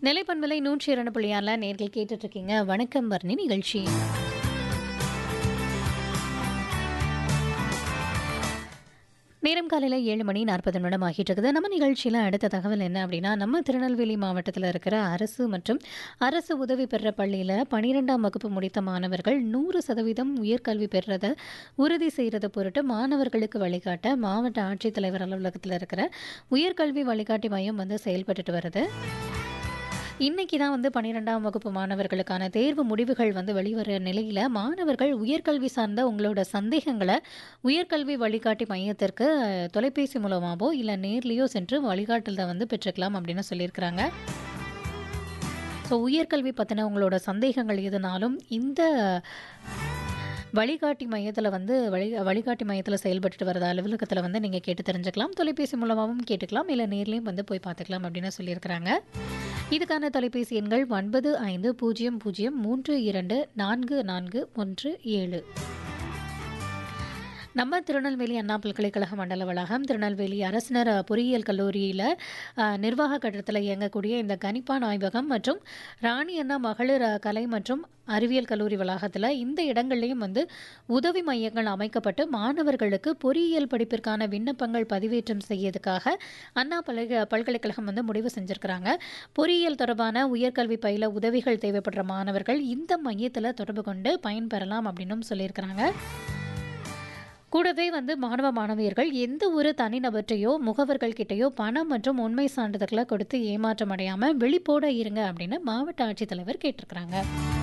நிலைப்பண்பலை 102.6 நேர்கள் கேட்டுட்டு இருக்கீங்க. வணக்கம் வர்ணி நிகழ்ச்சி. நேரம் காலையில் 7:40 ஆகிட்டு இருக்குது. நம்ம நிகழ்ச்சியில் அடுத்த தகவல் என்ன அப்படின்னா, நம்ம திருநெல்வேலி மாவட்டத்தில் இருக்கிற அரசு மற்றும் அரசு உதவி பெற பள்ளியில் 12ஆம் வகுப்பு முடித்த மாணவர்கள் 100% உயர்கல்வி பெறுறதை உறுதி செய்கிறத பொருட்டு மாணவர்களுக்கு வழிகாட்ட மாவட்ட ஆட்சித்தலைவர் அலுவலகத்தில் இருக்கிற உயர்கல்வி வழிகாட்டி மையம் செயல்பட்டுட்டு வருது. இன்னைக்கு தான் 12ஆம் வகுப்பு மாணவர்களுக்கான தேர்வு முடிவுகள் வெளிவர நிலையில் மாணவர்கள் உயர்கல்வி சார்ந்த உங்களோட சந்தேகங்களை உயர்கல்வி வழிகாட்டி மையத்திற்கு தொலைபேசி மூலமாகவோ இல்லை நேர்லேயோ சென்று வழிகாட்டலை பெற்றுக்கலாம் அப்படின்னு சொல்லியிருக்கிறாங்க. ஸோ உயர்கல்வி பற்றின உங்களோட சந்தேகங்கள் எதுனாலும் இந்த வழிகாட்டி மையத்தில் வழிகாட்டி மையத்தில் செயல்பட்டு வரது அலுவலகத்தில் நீங்கள் கேட்டு தெரிஞ்சுக்கலாம். தொலைபேசி மூலமாகவும் கேட்டுக்கலாம், இல்லை நேர்லேயும் போய் பார்த்துக்கலாம் அப்படின்னு சொல்லியிருக்கிறாங்க. இதுக்கான தொலைபேசி எண்கள் 9500324417. நம்ம திருநெல்வேலி அண்ணா பல்கலைக்கழக மண்டல வளாகம், திருநெல்வேலி அரசினர் பொறியியல் கல்லூரியில் நிர்வாக கட்டடத்தில் இயங்கக்கூடிய இந்த கணிப்பான் ஆய்வகம் மற்றும் ராணி அண்ணா மகளிர் கலை மற்றும் அறிவியல் கல்லூரி வளாகத்தில் இந்த இடங்கள்லையும் உதவி மையங்கள் அமைக்கப்பட்டு மாணவர்களுக்கு பொறியியல் படிப்பிற்கான விண்ணப்பங்கள் பதிவேற்றம் செய்யறதுக்காக அண்ணா பல்கலைக்கழகம் முடிவு செஞ்சுருக்கிறாங்க. பொறியியல் தொடர்பான உயர்கல்வி பயில உதவிகள் தேவைப்படுற மாணவர்கள் இந்த மையத்தில் தொடர்பு கொண்டு பயன்பெறலாம் அப்படின்னும் சொல்லியிருக்கிறாங்க. கூடவே மாணவ மாணவியர்கள் எந்த ஒரு தனிநபற்றையோ முகவர்கள் கிட்டையோ பணம் மற்றும் உண்மை சான்றிதழ்களை கொடுத்து ஏமாற்றம் அடையாமல் வெளிப்போட இருங்க அப்படின்னு மாவட்ட ஆட்சித்தலைவர் கேட்டிருக்கிறாங்க.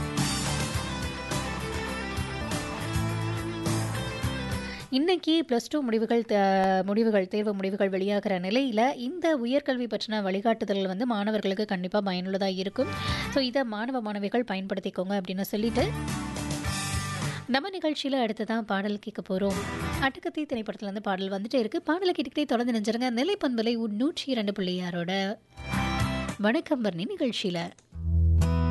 இன்னைக்கு +2 தேர்வு முடிவுகள் வெளியாகிற நிலையில் இந்த உயர்கல்வி பற்றின வழிகாட்டுதல்கள் மாணவர்களுக்கு கண்டிப்பாக பயனுள்ளதாக இருக்கும். ஸோ இதை மாணவ மாணவிகள் பயன்படுத்திக்கோங்க அப்படின்னு சொல்லிட்டு நம்ம நிகழ்ச்சியில் அடுத்ததான் பாடல் கேட்க போகிறோம். அட்டகத்தி திரைப்படத்தில் பாடல் வந்துட்டே இருக்கு. பாடலை கேட்டுக்கிட்டே தொடர்ந்து நினைச்சிருங்க. நிலைப்பண்பலை 102.6 வணக்கம் வர்ணி நிகழ்ச்சியில்.